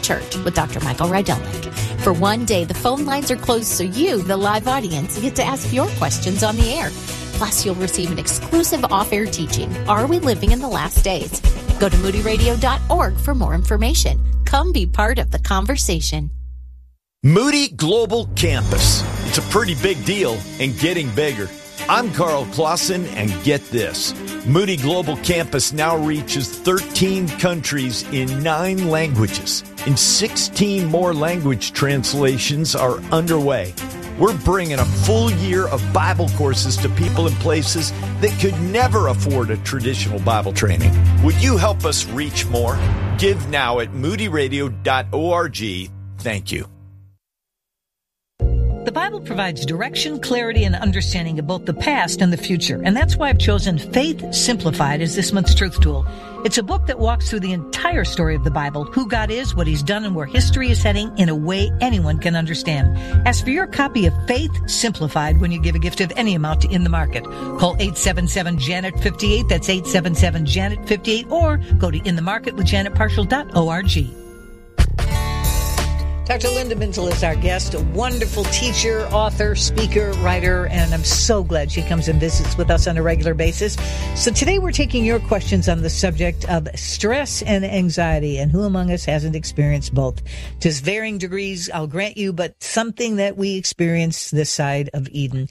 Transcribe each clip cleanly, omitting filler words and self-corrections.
Church with Dr. Michael Rydelnik. For one day, the phone lines are closed so you, the live audience, get to ask your questions on the air. Plus, you'll receive an exclusive off-air teaching, Are We Living in the Last Days? Go to moodyradio.org for more information. Come be part of the conversation. Moody Global Campus. It's a pretty big deal and getting bigger. I'm Carl Clausen, and get this. Moody Global Campus now reaches 13 countries in 9 languages, and 16 more language translations are underway. We're bringing a full year of Bible courses to people in places that could never afford a traditional Bible training. Would you help us reach more? Give now at moodyradio.org. Thank you. The Bible provides direction, clarity, and understanding of both the past and the future. And that's why I've chosen Faith Simplified as this month's truth tool. It's a book that walks through the entire story of the Bible, who God is, what He's done, and where history is heading in a way anyone can understand. Ask for your copy of Faith Simplified when you give a gift of any amount to In the Market. Call 877-JANET-58. That's 877-JANET-58. Or go to inthemarketwithjanetparshall.org. Dr. Linda Minzel is our guest, a wonderful teacher, author, speaker, writer, and I'm so glad she comes and visits with us on a regular basis. So today we're taking your questions on the subject of stress and anxiety, and who among us hasn't experienced both? To varying degrees, I'll grant you, but something that we experience this side of Eden.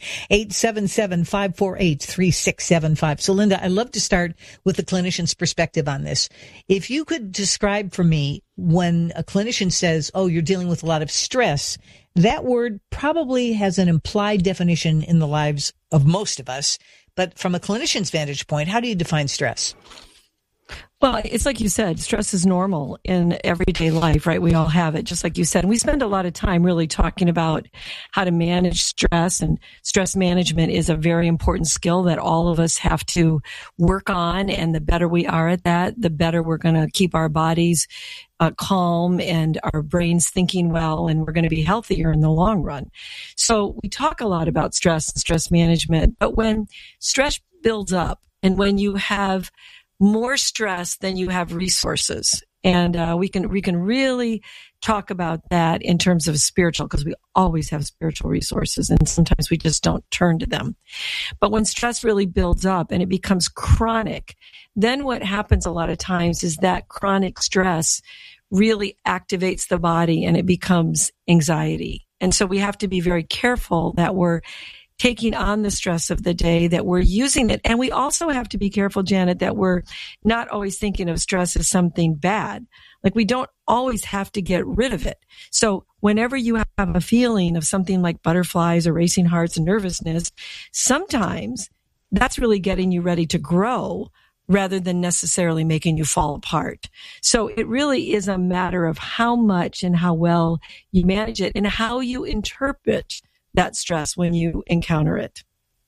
877-548-3675. So Linda, I'd love to start with the clinician's perspective on this. If you could describe for me, when a clinician says, oh, you're dealing with a lot of stress, that word probably has an implied definition in the lives of most of us. But from a clinician's vantage point, how do you define stress? Well, it's like you said, stress is normal in everyday life, right? We all have it, just like you said. And we spend a lot of time really talking about how to manage stress, and stress management is a very important skill that all of us have to work on. And the better we are at that, the better we're going to keep our bodies calm and our brains thinking well, and we're going to be healthier in the long run. So we talk a lot about stress and stress management, but when stress builds up and when you have more stress than you have resources. And we can really talk about that in terms of spiritual, because we always have spiritual resources and sometimes we just don't turn to them. But when stress really builds up and it becomes chronic, then what happens a lot of times is that chronic stress really activates the body and it becomes anxiety. And so we have to be very careful that we're taking on the stress of the day, that we're using it. And we also have to be careful, Janet, that we're not always thinking of stress as something bad. Like, we don't always have to get rid of it. So whenever you have a feeling of something like butterflies or racing hearts and nervousness, sometimes that's really getting you ready to grow rather than necessarily making you fall apart. So it really is a matter of how much and how well you manage it and how you interpret that stress when you encounter it.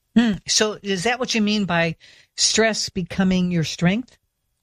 So is that what you mean by stress becoming your strength?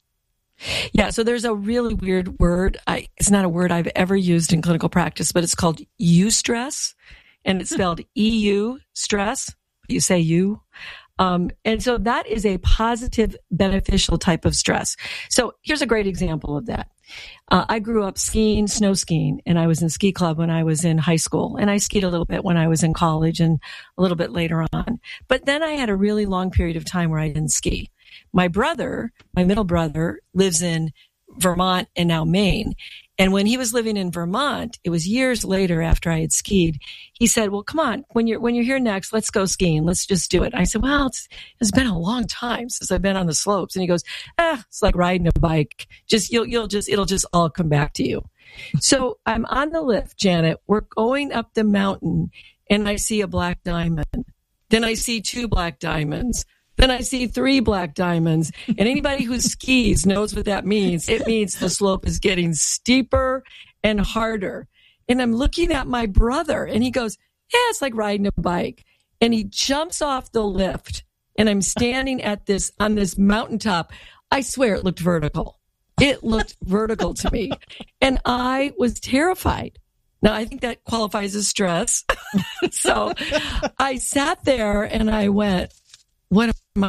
Yeah, so there's a really weird word. It's not a word I've ever used in clinical practice, but it's called eustress, and it's spelled EU stress. You say you. And so that is a positive, beneficial type of stress. So here's a great example of that. I grew up skiing, snow skiing, and I was in ski club when I was in high school, and I skied a little bit when I was in college and a little bit later on. But then I had a really long period of time where I didn't ski. My brother, my middle brother, lives in Vermont and now Maine. And when he was living in Vermont, it was years later after I had skied, he said, well, come on, when you're here next, let's go skiing. Let's just do it. I said, well, it's been a long time since I've been on the slopes. And he goes, it's like riding a bike. It'll just all come back to you. So I'm on the lift, Janet. We're going up the mountain and I see a black diamond. Then I see 2 black diamonds. Then I see 3 black diamonds. And anybody who skis knows what that means. It means the slope is getting steeper and harder. And I'm looking at my brother and he goes, yeah, it's like riding a bike. And he jumps off the lift and I'm standing on this mountaintop. I swear it looked vertical. It looked vertical to me. And I was terrified. Now, I think that qualifies as stress. So I sat there and I went, what am I?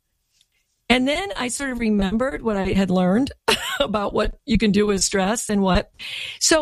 And then I sort of remembered what I had learned about what you can do with stress and what. So